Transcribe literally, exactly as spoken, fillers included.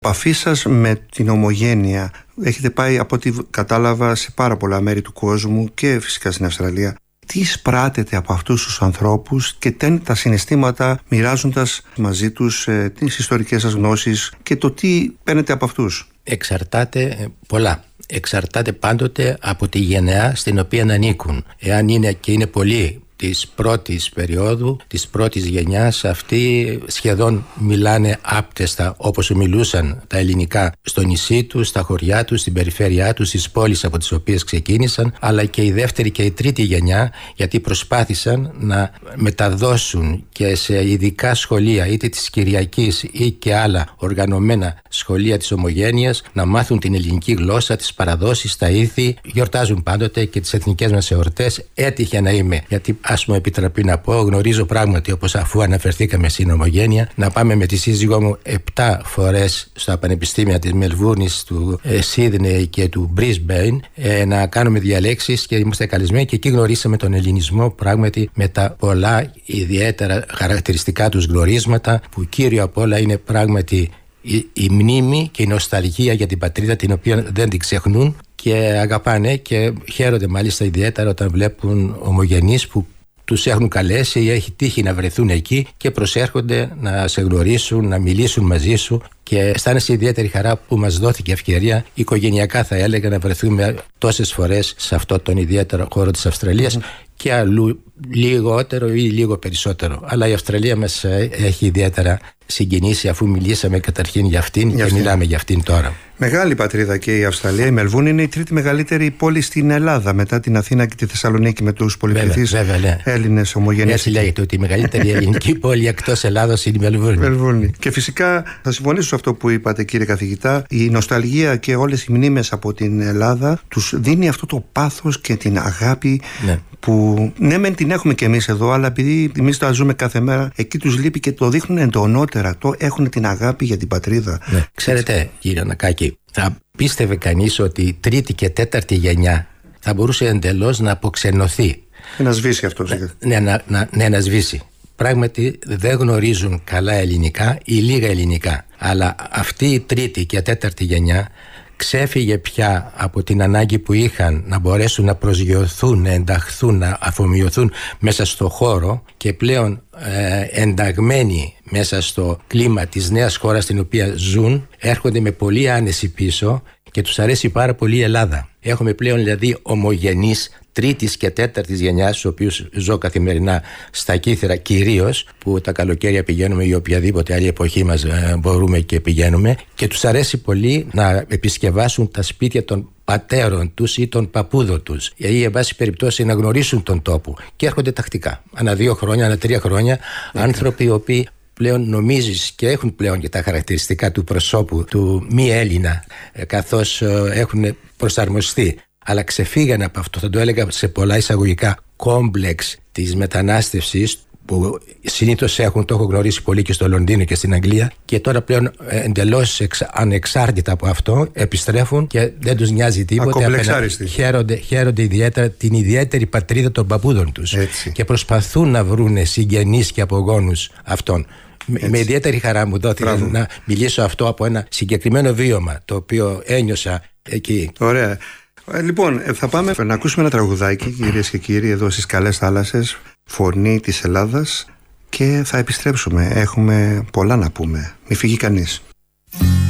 επαφή σας με την Ομογένεια έχετε πάει, από ό,τι κατάλαβα, σε πάρα πολλά μέρη του κόσμου και φυσικά στην Αυστραλία. Τι εισπράτεται από αυτούς τους ανθρώπους και τι είναι τα συναισθήματα μοιράζοντας μαζί τους ε, τις ιστορικές σας γνώσεις και το τι παίρνετε από αυτούς? Εξαρτάται πολλά. Εξαρτάται πάντοτε από τη γενεά στην οποία ανήκουν. Εάν είναι και είναι πολλοί της πρώτης περίοδου, της πρώτης γενιάς, αυτοί σχεδόν μιλάνε άπτεστα όπως μιλούσαν τα ελληνικά στο νησί τους, στα χωριά τους, στην περιφέρειά τους, στις πόλεις από τις οποίες ξεκίνησαν, αλλά και η δεύτερη και η τρίτη γενιά, γιατί προσπάθησαν να μεταδώσουν και σε ειδικά σχολεία, είτε της Κυριακής ή και άλλα οργανωμένα σχολεία της Ομογένειας, να μάθουν την ελληνική γλώσσα, τις παραδόσεις, τα ήθη. Γιορτάζουν πάντοτε και τις εθνικές μας εορτές. Έτυχε να είμαι, γιατί ας μου επιτραπεί να πω, γνωρίζω πράγματι, όπως αφού αναφερθήκαμε στην Ομογένεια, να πάμε με τη σύζυγό μου επτά φορές στα πανεπιστήμια της Μελβούρνης, του ε, Σίδνεϊ και του Μπρίσμπεϊν, ε, να κάνουμε διαλέξεις και είμαστε καλεσμένοι, και εκεί γνωρίσαμε τον ελληνισμό πράγματι με τα πολλά ιδιαίτερα χαρακτηριστικά τους γνωρίσματα, που κύριο απ' όλα είναι πράγματι η, η μνήμη και η νοσταλγία για την πατρίδα, την οποία δεν την ξεχνούν και αγαπάνε, και χαίρονται μάλιστα ιδιαίτερα όταν βλέπουν ομογενείς που τους έχουν καλέσει ή έχει τύχει να βρεθούν εκεί και προσέρχονται να σε γνωρίσουν, να μιλήσουν μαζί σου, και αισθάνεσαι ιδιαίτερη χαρά που μας δόθηκε ευκαιρία, οικογενειακά θα έλεγα, να βρεθούμε τόσες φορές σε αυτό τον ιδιαίτερο χώρο της Αυστραλίας mm. και αλλού λιγότερο ή λίγο περισσότερο. Αλλά η Αυστραλία μας έχει ιδιαίτερα συγκινήσει, αφού μιλήσαμε καταρχήν για αυτήν για και αυτήν. Μιλάμε για αυτήν τώρα. Μεγάλη πατρίδα και η Αυστραλία. Η Μελβούρνη είναι η τρίτη μεγαλύτερη πόλη στην Ελλάδα, μετά την Αθήνα και τη Θεσσαλονίκη, με τους πολυπληθείς Έλληνες ομογενείς. Έτσι λέγεται, ότι η μεγαλύτερη ελληνική πόλη εκτός Ελλάδος είναι η Μελβούρνη. Μελβούρνη. Και φυσικά θα συμφωνήσω σε αυτό που είπατε, κύριε καθηγητά. Η νοσταλγία και όλες οι μνήμες από την Ελλάδα τους δίνει αυτό το πάθος και την αγάπη ναι. που ναι, μεν την έχουμε κι εμείς εδώ, αλλά επειδή εμείς τα ζούμε κάθε μέρα, εκεί τους λείπει και το δείχνουν εντονότερα. Το έχουν την αγάπη για την πατρίδα. Ναι. Ξέρετε, κύριε Νακάκη, θα πίστευε κανείς ότι η τρίτη και τέταρτη γενιά θα μπορούσε εντελώς να αποξενωθεί. Να σβήσει αυτό. Ναι, να, να, ναι, να σβήσει. Πράγματι δεν γνωρίζουν καλά ελληνικά ή λίγα ελληνικά. Αλλά αυτή η τρίτη και τέταρτη γενιά ξέφυγε πια από την ανάγκη που είχαν να μπορέσουν να προσγειωθούν, να ενταχθούν, να αφομοιωθούν μέσα στο χώρο, και πλέον ε, ενταγμένοι μέσα στο κλίμα της νέας χώρας στην οποία ζουν, έρχονται με πολύ άνεση πίσω και τους αρέσει πάρα πολύ η Ελλάδα. Έχουμε πλέον δηλαδή ομογενείς τρίτης και τέταρτης γενιάς, στους οποίους ζω καθημερινά στα Κύθυρα κυρίως, που τα καλοκαίρια πηγαίνουμε ή οποιαδήποτε άλλη εποχή μας ε, μπορούμε και πηγαίνουμε, και τους αρέσει πολύ να επισκευάσουν τα σπίτια των πατέρων τους ή των παππούδων τους, ή εν πάση περιπτώσει να γνωρίσουν τον τόπο, και έρχονται τακτικά, ανά δύο χρόνια, ανά τρία χρόνια, okay. άνθρωποι οι οποίοι πλέον νομίζεις και έχουν πλέον και τα χαρακτηριστικά του προσώπου του μη Έλληνα, καθώς έχουν προσαρμοστεί, αλλά ξεφύγανε από αυτό, θα το έλεγα σε πολλά εισαγωγικά, κόμπλεξ της μετανάστευσης που συνήθως έχουν, το έχω γνωρίσει πολύ και στο Λονδίνο και στην Αγγλία, και τώρα πλέον εντελώς εξ, ανεξάρτητα από αυτό επιστρέφουν και δεν τους νοιάζει τίποτε. Απένα, χαίρονται, χαίρονται ιδιαίτερα την ιδιαίτερη πατρίδα των παππούδων τους. Έτσι. Και προσπαθούν να βρουν συγγενείς και απογόνους αυτών. Έτσι. Με ιδιαίτερη χαρά μου δόθηκε Μπράβο. να μιλήσω αυτό από ένα συγκεκριμένο βίωμα το οποίο ένιωσα εκεί. Ωραία. Λοιπόν, θα πάμε να ακούσουμε ένα τραγουδάκι, κυρίες και κύριοι, εδώ στις καλές θάλασσες, φωνή της Ελλάδας, και θα επιστρέψουμε. Έχουμε πολλά να πούμε. Μη φύγει κανείς.